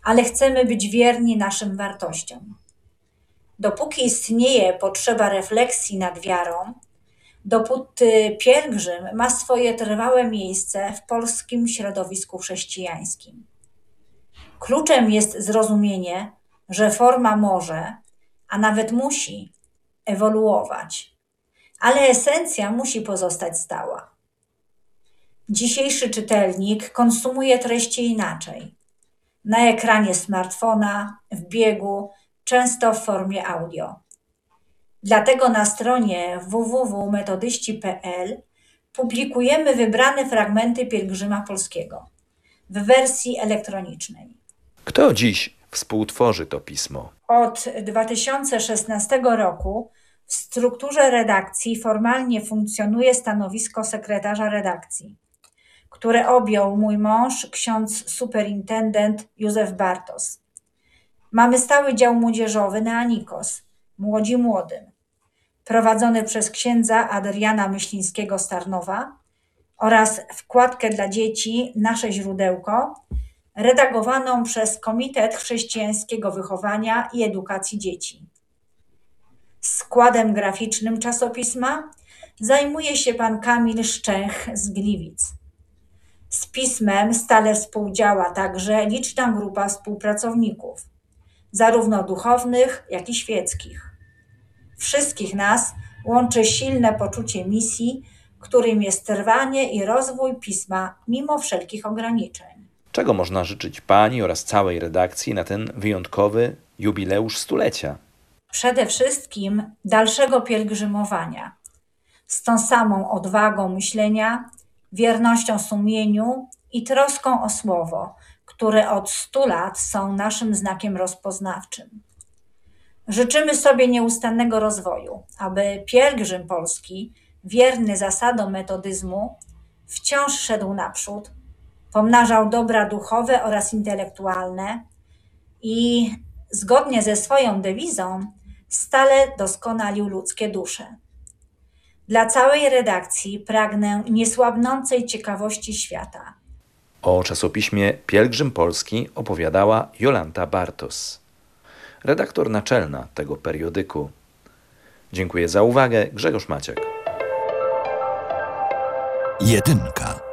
ale chcemy być wierni naszym wartościom. Dopóki istnieje potrzeba refleksji nad wiarą, dopóty pielgrzym ma swoje trwałe miejsce w polskim środowisku chrześcijańskim. Kluczem jest zrozumienie, że forma może, a nawet musi ewoluować, ale esencja musi pozostać stała. Dzisiejszy czytelnik konsumuje treści inaczej. Na ekranie smartfona, w biegu, często w formie audio. Dlatego na stronie www.metodyści.pl publikujemy wybrane fragmenty Pielgrzyma Polskiego w wersji elektronicznej. Kto dziś współtworzy to pismo? Od 2016 roku w strukturze redakcji formalnie funkcjonuje stanowisko sekretarza redakcji, które objął mój mąż, ksiądz superintendent Józef Bartos. Mamy stały dział młodzieżowy na Anikos, Młodzi Młodym, prowadzony przez księdza Adriana Myślińskiego z Tarnowa oraz wkładkę dla dzieci Nasze Źródełko, redagowaną przez Komitet Chrześcijańskiego Wychowania i Edukacji Dzieci. Składem graficznym czasopisma zajmuje się pan Kamil Szczęch z Gliwic. Z pismem stale współdziała także liczna grupa współpracowników, zarówno duchownych, jak i świeckich. Wszystkich nas łączy silne poczucie misji, którym jest trwanie i rozwój pisma mimo wszelkich ograniczeń. Czego można życzyć Pani oraz całej redakcji na ten wyjątkowy jubileusz stulecia? Przede wszystkim dalszego pielgrzymowania, z tą samą odwagą myślenia, wiernością sumieniu i troską o słowo, które od 100 lat są naszym znakiem rozpoznawczym. Życzymy sobie nieustannego rozwoju, aby pielgrzym polski, wierny zasadom metodyzmu, wciąż szedł naprzód, pomnażał dobra duchowe oraz intelektualne i zgodnie ze swoją dewizą stale doskonalił ludzkie dusze. Dla całej redakcji pragnę niesłabnącej ciekawości świata. O czasopiśmie Pielgrzym Polski opowiadała Jolanta Bartos, redaktor naczelna tego periodyku. Dziękuję za uwagę. Grzegorz Maciek. Jedynka.